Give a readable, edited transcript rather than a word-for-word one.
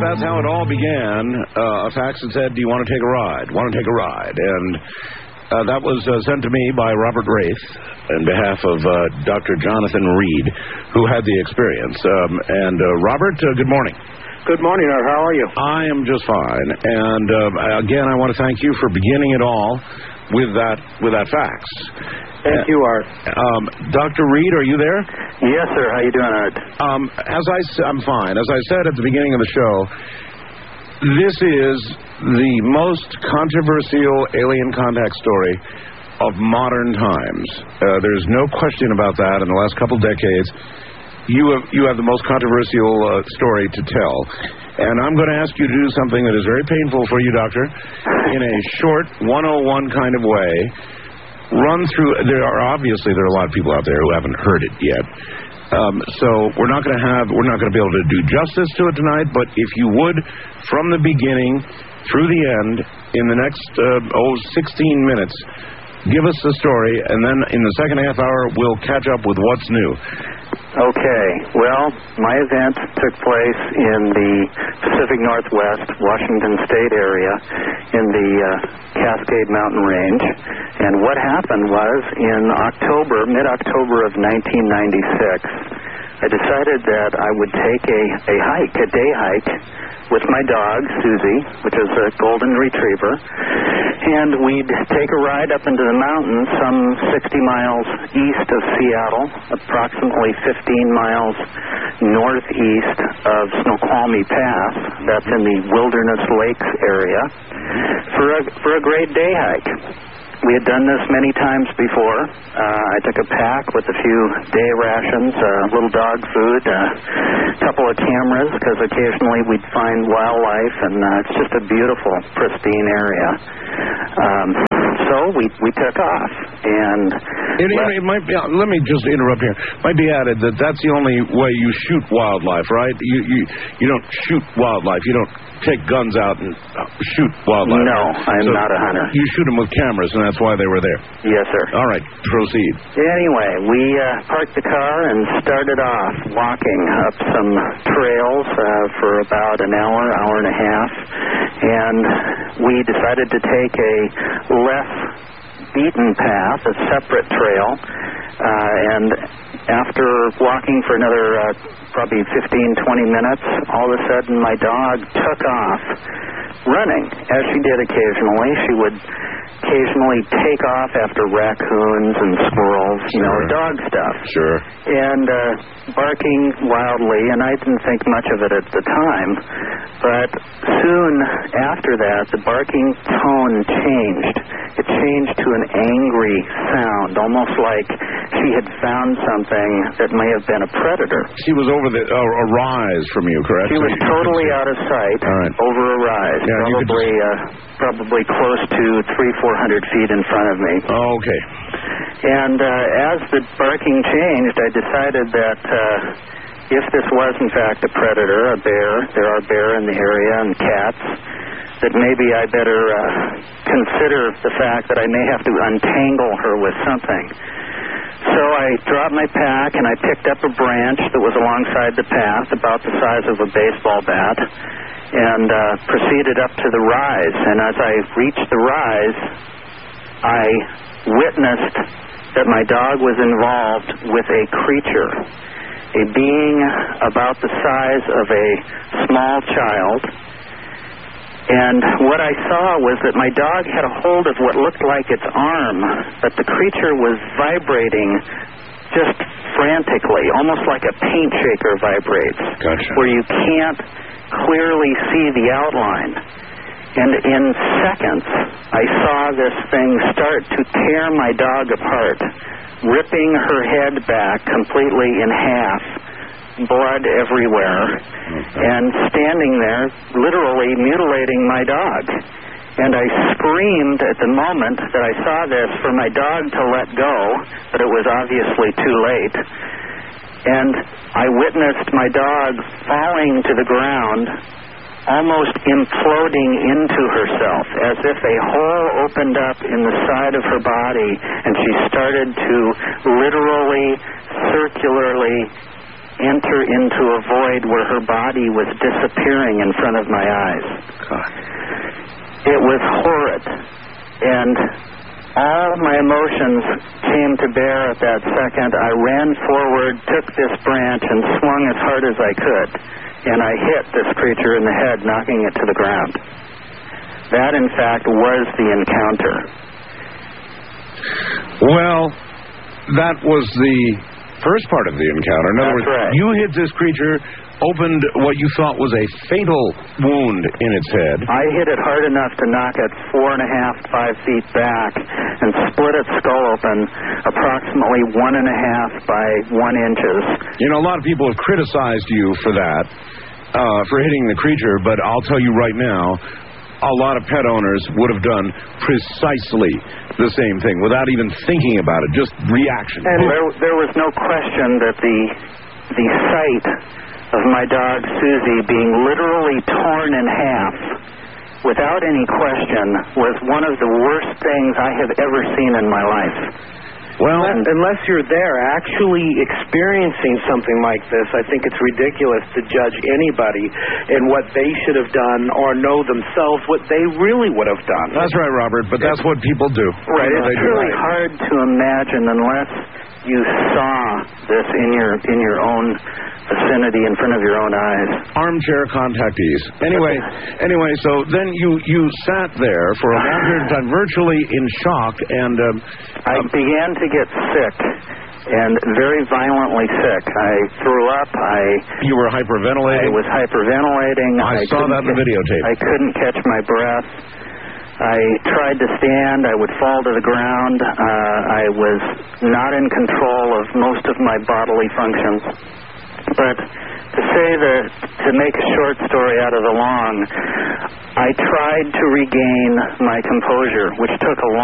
that's how it all began. A fax that said, do you want to take a ride? Want to take a ride? And that was sent to me by Robert Wraith on behalf of Dr. Jonathan Reed, who had the experience. Robert, good morning. Good morning, Art. How are you? I am just fine. And again, I want to thank you for beginning it all with that fax. Thank you, Art. Dr. Reed, are you there? Yes, sir. How you doing, Art? I'm fine. As I said at the beginning of the show, this is the most controversial alien contact story of modern times. There's no question about that. In the last couple decades, you have the most controversial story to tell. And I'm going to ask you to do something that is very painful for you, Doctor, in a short 101 kind of way. Run through. There are a lot of people out there who haven't heard it yet. So we're not going to be able to do justice to it tonight. But if you would, from the beginning through the end, in the next 16 minutes, give us the story, and then in the second half hour we'll catch up with what's new. Okay. Well, my event took place in the Pacific Northwest, Washington State area in the Cascade Mountain Range. And what happened was in mid-October of 1996, I decided that I would take a day hike, with my dog, Susie, which is a golden retriever, and we'd take a ride up into the mountains some 60 miles east of Seattle, approximately 15 miles northeast of Snoqualmie Pass. That's in the Wilderness Lakes area, for a great day hike. We had done this many times before. I took a pack with a few day rations, little dog food, a couple of cameras, because occasionally we'd find wildlife, and it's just a beautiful, pristine area. So we took off, and it might be. Let me just interrupt here. It might be added that that's the only way you shoot wildlife, right? You don't shoot wildlife. You don't take guns out and shoot wildlife. No, I'm not a hunter. You shoot them with cameras, and that's why they were there. Yes, sir. All right, proceed. Anyway, we parked the car and started off walking up some trails for about an hour and a half, and we decided to take a less beaten path, a separate trail, and after walking for another probably 15-20 minutes, all of a sudden my dog took off running, as she did occasionally. She would occasionally take off after raccoons and squirrels, dog stuff. Sure. And barking wildly, and I didn't think much of it at the time. But soon after that, the barking tone changed. It changed to an angry sound, almost like she had found something that may have been a predator. She was over a rise from you, correct? She was totally out of sight, right, over a rise, probably close to 300-400 feet in front of me. Oh, okay. And as the barking changed, I decided that if this was in fact a predator, a bear, there are bear in the area and cats, that maybe I better consider the fact that I may have to untangle her with something. So I dropped my pack and I picked up a branch that was alongside the path, about the size of a baseball bat, and proceeded up to the rise. And as I reached the rise, I witnessed that my dog was involved with a creature, a being about the size of a small child. And what I saw was that my dog had a hold of what looked like its arm, but the creature was vibrating just frantically, almost like a paint shaker vibrates. Gotcha. Where you can't clearly see the outline. And in seconds, I saw this thing start to tear my dog apart, ripping her head back completely in half, blood everywhere, and standing there, literally mutilating my dog. And I screamed at the moment that I saw this for my dog to let go, but it was obviously too late. And I witnessed my dog falling to the ground, almost imploding into herself, as if a hole opened up in the side of her body, and she started to literally, circularly enter into a void where her body was disappearing in front of my eyes. God. It was horrid. And all my emotions came to bear at that second. I ran forward, took this branch, and swung as hard as I could. And I hit this creature in the head, knocking it to the ground. That, in fact, was the encounter. Well, that was the first part of the encounter. In other words, right. You hit this creature, opened what you thought was a fatal wound in its head. I hit it hard enough to knock it 4.5, 5 feet back and split its skull open approximately 1.5 by 1 inches. You know, a lot of people have criticized you for that, for hitting the creature, but I'll tell you right now, a lot of pet owners would have done precisely the same thing without even thinking about it, just reaction. And there was no question that the sight of my dog Susie being literally torn in half without any question was one of the worst things I have ever seen in my life. Well, unless you're there actually experiencing something like this, I think it's ridiculous to judge anybody in what they should have done or know themselves what they really would have done. That's right, Robert, but that's what people do. Right. It's really hard to imagine unless you saw this in your own vicinity, in front of your own eyes. Armchair contactees. Anyway, so then you sat there for a long period of time, virtually in shock, and I began to get sick, and very violently sick. I threw up. You were hyperventilating? I was hyperventilating. I saw that in the videotape. I couldn't catch my breath. I tried to stand. I would fall to the ground. I was not in control of most of my bodily functions. But to make a short story out of the long, I tried to regain my composure, which took a long